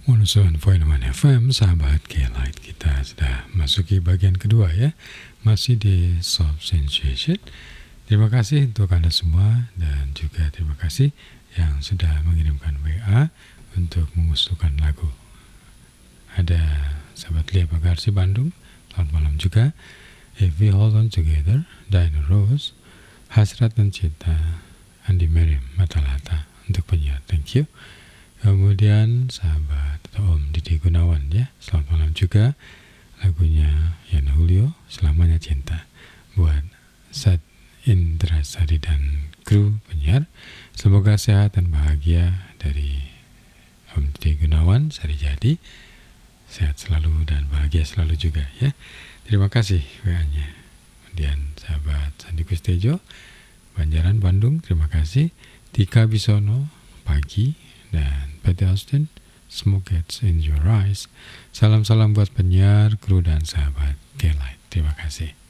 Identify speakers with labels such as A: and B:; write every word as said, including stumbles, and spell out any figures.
A: seratus tujuh koma enam F M, sahabat K-Light, kita sudah masuki bagian kedua ya, masih di Soft Sensation. Terima kasih untuk Anda semua, dan juga terima kasih yang sudah mengirimkan W A untuk mengusulkan lagu. Ada sahabat Lia Pagarsi Bandung, selamat malam juga. If We Hold On Together, Diana Rose, Hasrat dan Cinta, Andi Merim Matalata untuk penyiar, thank you. Kemudian sahabat atau Om Didi Gunawan ya, selamat malam juga. Lagunya Yana Julio, Selamanya Cinta, buat Sad Indra Sari dan kru penyiar. Semoga sehat dan bahagia dari Om Didi Gunawan, Sari Jadi. Sehat selalu dan bahagia selalu juga ya. Terima kasih W A-nya. Kemudian sahabat Sandi Kustejo, Banjaran Bandung, terima kasih. Tika Bisono, Pagi, dan Patty Austin, Smoke Gets in Your Eyes. Salam-salam buat penyiar, kru, dan sahabat K-Light. Terima kasih.